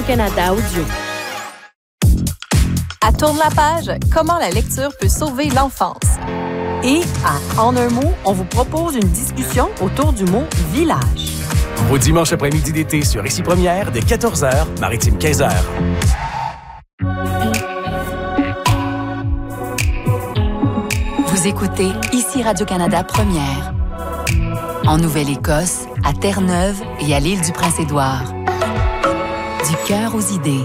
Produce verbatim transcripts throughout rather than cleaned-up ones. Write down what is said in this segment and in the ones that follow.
Radio-Canada Audio. À Tourne la page, comment la lecture peut sauver l'enfance. Et à En un mot, on vous propose une discussion autour du mot « village ». Au dimanche après-midi d'été sur Ici Première, dès quatorze heures, Maritime quinze heures. Vous écoutez Ici Radio-Canada Première. En Nouvelle-Écosse, à Terre-Neuve et à l'île du Prince-Édouard. Du cœur aux idées.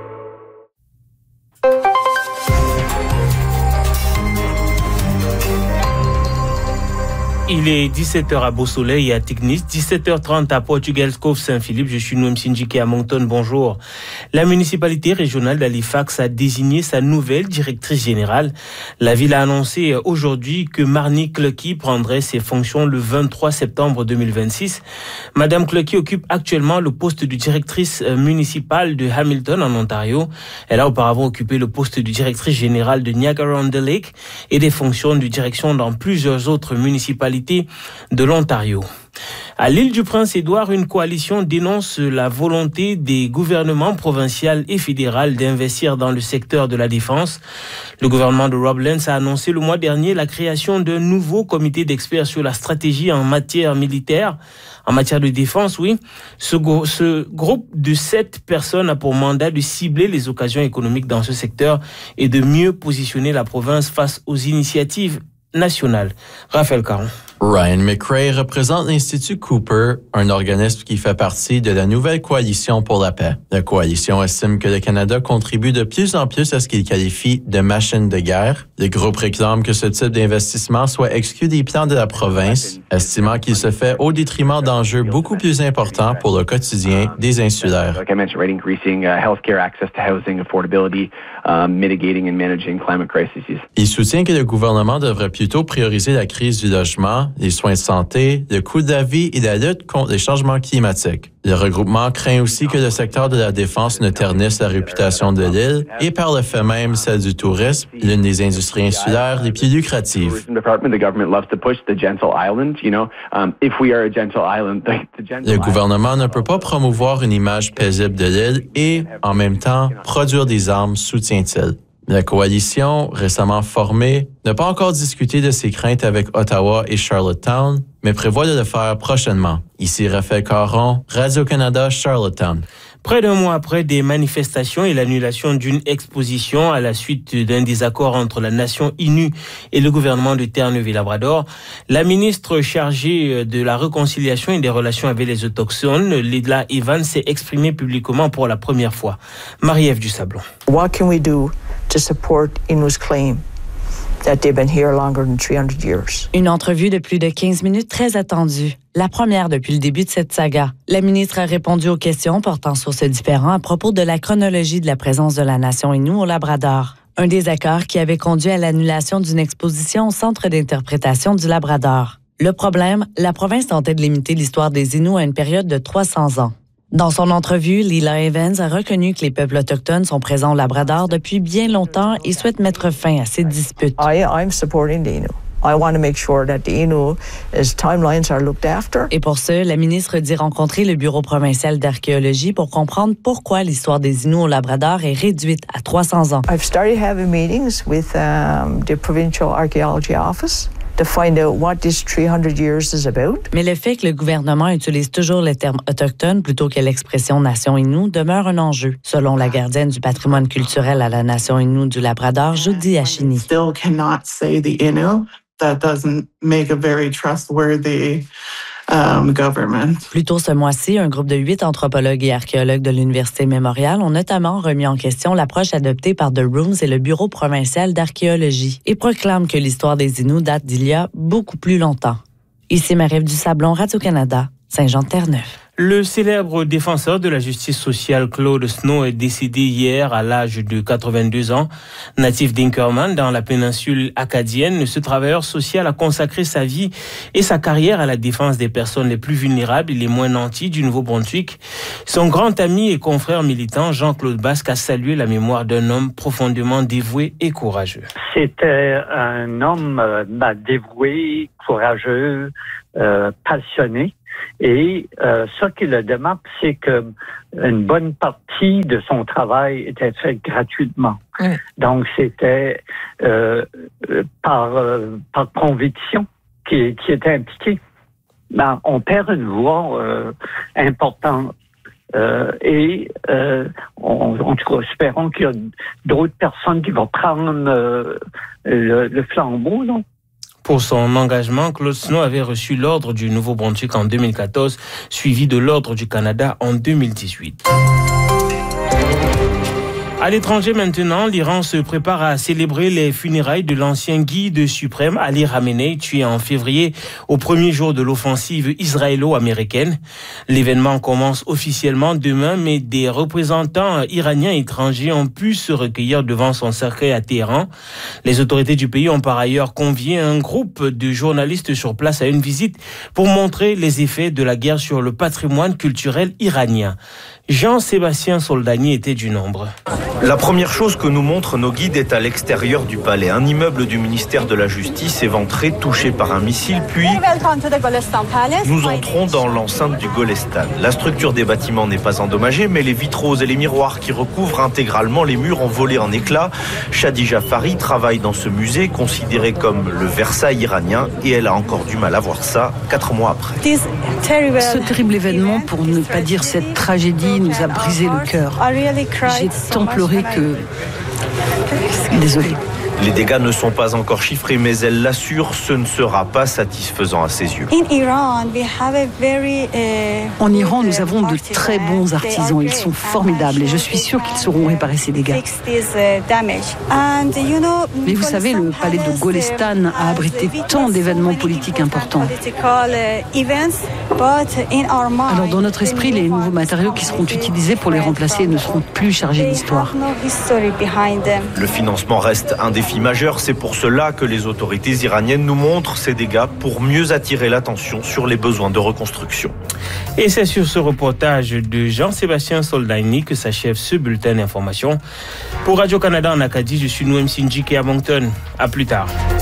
Il est dix-sept heures à Beau-Soleil et à Tignis, dix-sept heures trente à Portugal's Cove Saint-Philippe. Je suis Noam Sindjiki à Moncton. Bonjour. La municipalité régionale d'Halifax a désigné sa nouvelle directrice générale. La ville a annoncé aujourd'hui que Marnie Clucky prendrait ses fonctions le vingt-trois septembre deux mille vingt-six. Madame Clucky occupe actuellement le poste de directrice municipale de Hamilton en Ontario. Elle a auparavant occupé le poste de directrice générale de Niagara-on-the-Lake et des fonctions de direction dans plusieurs autres municipalités de l'Ontario. À l'île du Prince-Édouard, une coalition dénonce la volonté des gouvernements provincial et fédéral d'investir dans le secteur de la défense. Le gouvernement de Rob Lance a annoncé le mois dernier la création d'un nouveau comité d'experts sur la stratégie en matière militaire. En matière de défense, oui, ce, go- ce groupe de sept personnes a pour mandat de cibler les occasions économiques dans ce secteur et de mieux positionner la province face aux initiatives nationales. Raphaël Caron. Ryan McRae représente l'Institut Cooper, un organisme qui fait partie de la nouvelle Coalition pour la paix. La coalition estime que le Canada contribue de plus en plus à ce qu'il qualifie de machine de guerre. Le groupe réclame que ce type d'investissement soit exclu des plans de la province, estimant qu'il se fait au détriment d'enjeux beaucoup plus importants pour le quotidien des insulaires. Like I mentioned, right, increasing uh, healthcare access to housing, affordability, um, mitigating and managing climate crises. Il soutient que le gouvernement devrait plutôt prioriser la crise du logement, les soins de santé, le coût de la vie et la lutte contre les changements climatiques. Le regroupement craint aussi que le secteur de la défense ne ternisse la réputation de l'île et par le fait même celle du tourisme, l'une des industries insulaires les plus lucratives. Le gouvernement ne peut pas promouvoir une image paisible de l'île et, en même temps, produire des armes, soutient-il. La coalition, récemment formée, n'a pas encore discuté de ses craintes avec Ottawa et Charlottetown, mais prévoit de le faire prochainement. Ici Raphaël Caron, Radio-Canada, Charlottetown. Près d'un mois après des manifestations et l'annulation d'une exposition à la suite d'un désaccord entre la nation Innu et le gouvernement de Terre-Neuve et Labrador, la ministre chargée de la réconciliation et des relations avec les autochtones, Lidla Evans, s'est exprimée publiquement pour la première fois. Marie-Ève Dusablon. What can we do to support Innu's claim that they've been here longer than three hundred years? Une entrevue de plus de quinze minutes très attendue. La première depuis le début de cette saga. La ministre a répondu aux questions portant sur ce différend à propos de la chronologie de la présence de la nation Innu au Labrador. Un désaccord qui avait conduit à l'annulation d'une exposition au Centre d'interprétation du Labrador. Le problème, la province tentait de limiter l'histoire des Inuits à une période de trois cents ans. Dans son entrevue, Lila Evans a reconnu que les peuples autochtones sont présents au Labrador depuis bien longtemps et souhaite mettre fin à ces disputes. I, I'm supporting the Innu. I want to make sure that the Innu's timelines are looked after. Et pour ce, la ministre dit rencontrer le Bureau provincial d'archéologie pour comprendre pourquoi l'histoire des Inuits au Labrador est réduite à trois cents ans. I've started having meetings with um, the Provincial Archaeology Office to find out what this three hundred years is about. Mais le fait que le gouvernement utilise toujours le terme autochtone plutôt que l'expression nation Innu demeure un enjeu, selon la gardienne du patrimoine culturel à la nation Innu du Labrador, Judy Achini. Still cannot say the Innu. That doesn't make a very trustworthy um, government. Plus tôt ce mois-ci, un groupe de huit anthropologues et archéologues de l'Université Mémorial ont notamment remis en question l'approche adoptée par The Rooms et le Bureau provincial d'archéologie et proclament que l'histoire des Inuits date d'il y a beaucoup plus longtemps. Ici Marie-Ève Dusablon, Radio-Canada, Saint-Jean-de-Terre-Neuve. Le célèbre défenseur de la justice sociale Claude Snow est décédé hier à l'âge de quatre-vingt-deux ans. Natif d'Inkerman, dans la péninsule acadienne, ce travailleur social a consacré sa vie et sa carrière à la défense des personnes les plus vulnérables et les moins nantis du Nouveau-Brunswick. Son grand ami et confrère militant, Jean-Claude Basque, a salué la mémoire d'un homme profondément dévoué et courageux. C'était un homme euh, bah, dévoué, courageux, euh, passionné. Et euh, ce qui le démarque, c'est que une bonne partie de son travail était faite gratuitement. Mmh. Donc, c'était euh, par, euh, par conviction qui, qui était impliqué. Ben, on perd une voix euh, importante. Euh, et euh, on, en tout cas, espérons qu'il y a d'autres personnes qui vont prendre euh, le, le flambeau, non? Pour son engagement, Claude Snow avait reçu l'ordre du Nouveau-Brunswick en deux mille quatorze, suivi de l'ordre du Canada en deux mille dix-huit. À l'étranger maintenant, l'Iran se prépare à célébrer les funérailles de l'ancien guide suprême Ali Khamenei, tué en février au premier jour de l'offensive israélo-américaine. L'événement commence officiellement demain, mais des représentants iraniens et étrangers ont pu se recueillir devant son cercueil à Téhéran. Les autorités du pays ont par ailleurs convié un groupe de journalistes sur place à une visite pour montrer les effets de la guerre sur le patrimoine culturel iranien. Jean-Sébastien Soldani était du nombre. La première chose que nous montrent nos guides est à l'extérieur du palais. Un immeuble du ministère de la Justice éventré, touché par un missile, puis nous entrons dans l'enceinte du Golestan. La structure des bâtiments n'est pas endommagée, mais les vitraux et les miroirs qui recouvrent intégralement les murs ont volé en éclats. Shadi Jafari travaille dans ce musée, considéré comme le Versailles iranien, et elle a encore du mal à voir ça, quatre mois après. Ce terrible événement, pour ne pas dire cette tragédie, nous a brisé le cœur. J'ai tant pleuré que... Désolée. Les dégâts ne sont pas encore chiffrés, mais elle l'assure, ce ne sera pas satisfaisant à ses yeux. En Iran, nous avons de très bons artisans. Ils sont formidables et je suis sûre qu'ils sauront réparer ces dégâts. Mais vous savez, le palais de Golestan a abrité tant d'événements politiques importants. Alors, dans notre esprit, les nouveaux matériaux qui seront utilisés pour les remplacer ne seront plus chargés d'histoire. Le financement reste un défi majeur, c'est pour cela que les autorités iraniennes nous montrent ces dégâts pour mieux attirer l'attention sur les besoins de reconstruction. Et c'est sur ce reportage de Jean-Sébastien Soldani que s'achève ce bulletin d'information. Pour Radio-Canada en Acadie, je suis Noem Sindjike à Moncton. À plus tard.